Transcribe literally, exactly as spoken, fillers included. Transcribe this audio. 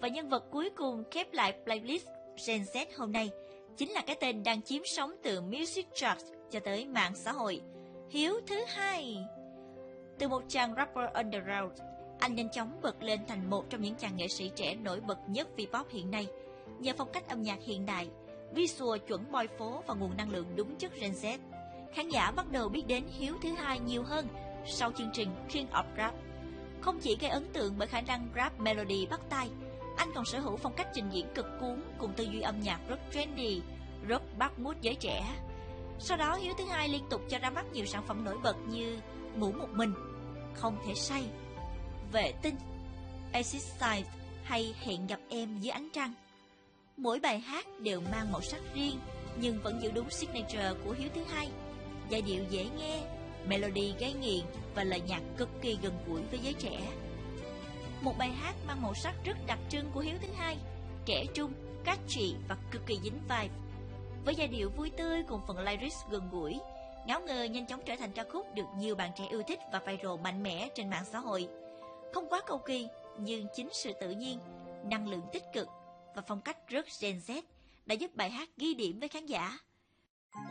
Và nhân vật cuối cùng khép lại playlist Gen Z hôm nay chính là cái tên đang chiếm sóng từ music charts cho tới mạng xã hội, Hiếu thứ hai. Từ một chàng rapper underground, anh nhanh chóng bật lên thành một trong những chàng nghệ sĩ trẻ nổi bật nhất V-pop hiện nay, nhờ phong cách âm nhạc hiện đại, visual chuẩn boy phố và nguồn năng lượng đúng chất Gen Z. Khán giả bắt đầu biết đến Hiếu thứ hai nhiều hơn sau chương trình King of Rap. Không chỉ gây ấn tượng bởi khả năng rap melody bắt tai, anh còn sở hữu phong cách trình diễn cực cuốn cùng tư duy âm nhạc rất trendy, rất bắt mood giới trẻ. Sau đó Hiếu thứ hai liên tục cho ra mắt nhiều sản phẩm nổi bật như Ngủ một mình, Không thể say, Vệ tinh, Exercise hay Hẹn gặp em dưới ánh trăng. Mỗi bài hát đều mang màu sắc riêng nhưng vẫn giữ đúng signature của Hiếu thứ hai, giai điệu dễ nghe, melody gây nghiện và lời nhạc cực kỳ gần gũi với giới trẻ. Một bài hát mang màu sắc rất đặc trưng của Hiếu thứ hai, trẻ trung, catchy và cực kỳ dính vibe. Với giai điệu vui tươi cùng phần lyrics gần gũi, Ngáo Ngơ nhanh chóng trở thành ca khúc được nhiều bạn trẻ yêu thích và viral mạnh mẽ trên mạng xã hội. Không quá cầu kỳ, nhưng chính sự tự nhiên, năng lượng tích cực và phong cách rất Gen Z đã giúp bài hát ghi điểm với khán giả.